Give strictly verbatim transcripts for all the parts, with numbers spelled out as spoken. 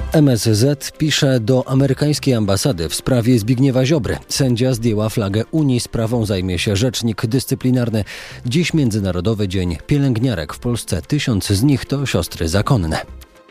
M S Z pisze do amerykańskiej ambasady w sprawie Zbigniewa Ziobry. Sędzia zdjęła flagę Unii, sprawą zajmie się rzecznik dyscyplinarny. Dziś Międzynarodowy Dzień Pielęgniarek w Polsce. Tysiąc z nich to siostry zakonne.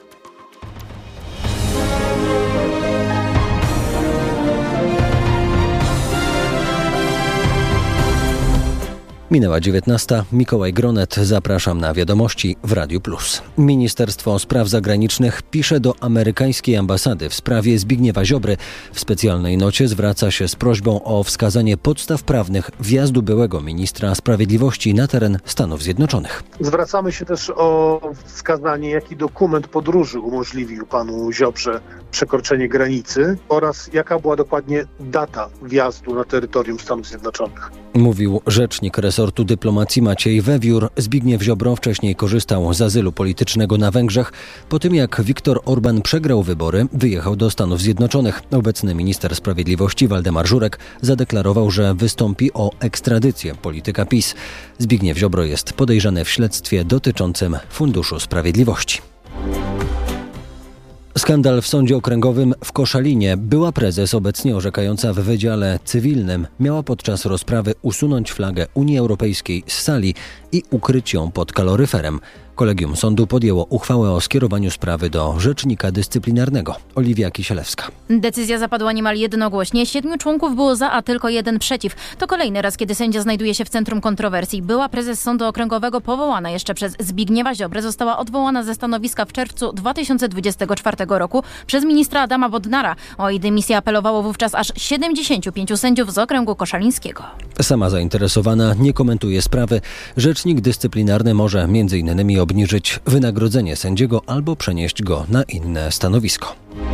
Minęła dziewiętnasta. Mikołaj Gronet. Zapraszam na wiadomości w Radiu Plus. Ministerstwo Spraw Zagranicznych pisze do amerykańskiej ambasady w sprawie Zbigniewa Ziobry. W specjalnej nocie zwraca się z prośbą o wskazanie podstaw prawnych wjazdu byłego ministra sprawiedliwości na teren Stanów Zjednoczonych. Zwracamy się też o wskazanie, jaki dokument podróży umożliwił panu Ziobrze przekroczenie granicy oraz jaka była dokładnie data wjazdu na terytorium Stanów Zjednoczonych. Mówił rzecznik resortu dyplomacji Maciej Wewiór. Zbigniew Ziobro wcześniej korzystał z azylu politycznego na Węgrzech. Po tym jak Viktor Orban przegrał wybory, wyjechał do Stanów Zjednoczonych. Obecny minister sprawiedliwości Waldemar Żurek zadeklarował, że wystąpi o ekstradycję polityka PiS. Zbigniew Ziobro jest podejrzany w śledztwie dotyczącym Funduszu Sprawiedliwości. Skandal w Sądzie Okręgowym w Koszalinie. Była prezes, obecnie orzekająca w Wydziale Cywilnym, miała podczas rozprawy usunąć flagę Unii Europejskiej z sali i ukryć ją pod kaloryferem. Kolegium sądu podjęło uchwałę o skierowaniu sprawy do rzecznika dyscyplinarnego. Oliwia Kisielewska. Decyzja zapadła niemal jednogłośnie. Siedmiu członków było za, a tylko jeden przeciw. To kolejny raz, kiedy sędzia znajduje się w centrum kontrowersji. Była prezes Sądu Okręgowego, powołana jeszcze przez Zbigniewa Ziobrę, została odwołana ze stanowiska w czerwcu dwa tysiące dwudziestego czwartego roku przez ministra Adama Bodnara. O jej dymisję apelowało wówczas aż siedemdziesięciu pięciu sędziów z okręgu koszalińskiego. Sama zainteresowana nie komentuje sprawy. Rzecznik dyscyplinarny może między innymi obniżyć wynagrodzenie sędziego albo przenieść go na inne stanowisko.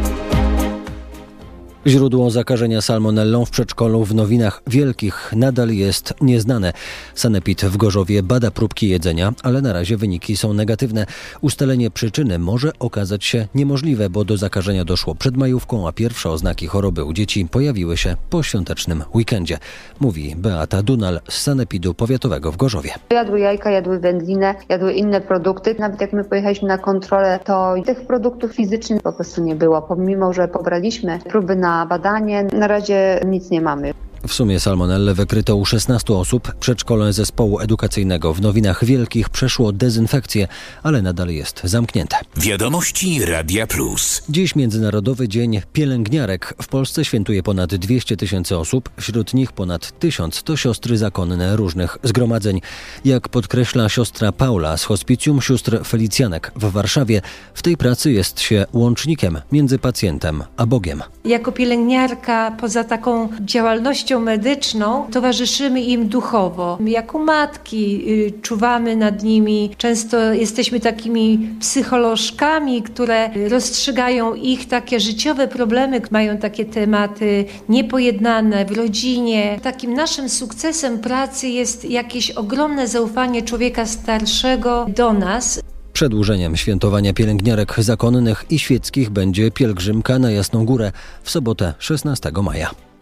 Źródło zakażenia salmonellą w przedszkolu w Nowinach Wielkich nadal jest nieznane. Sanepid w Gorzowie bada próbki jedzenia, ale na razie wyniki są negatywne. Ustalenie przyczyny może okazać się niemożliwe, bo do zakażenia doszło przed majówką, a pierwsze oznaki choroby u dzieci pojawiły się po świątecznym weekendzie. Mówi Beata Dunal z Sanepidu Powiatowego w Gorzowie. Jadły jajka, jadły wędlinę, jadły inne produkty. Nawet jak my pojechaliśmy na kontrolę, to tych produktów fizycznych po prostu nie było. Pomimo, że pobraliśmy próby na badanie, na razie nic nie mamy. W sumie salmonellę wykryto u szesnastu osób. Przedszkole zespołu edukacyjnego w Nowinach Wielkich przeszło dezynfekcję, ale nadal jest zamknięte. Wiadomości Radia Plus. Dziś Międzynarodowy Dzień Pielęgniarek. W Polsce świętuje ponad dwieście tysięcy osób. Wśród nich ponad tysiąc to siostry zakonne różnych zgromadzeń. Jak podkreśla siostra Paula z Hospicjum Sióstr Felicjanek w Warszawie, w tej pracy jest się łącznikiem między pacjentem a Bogiem. Jako pielęgniarka, poza taką działalnością medyczną, towarzyszymy im duchowo. Jako matki y, czuwamy nad nimi. Często jesteśmy takimi psycholożkami, które rozstrzygają ich takie życiowe problemy. Mają takie tematy niepojednane w rodzinie. Takim naszym sukcesem pracy jest jakieś ogromne zaufanie człowieka starszego do nas. Przedłużeniem świętowania pielęgniarek zakonnych i świeckich będzie pielgrzymka na Jasną Górę w sobotę szesnastego maja.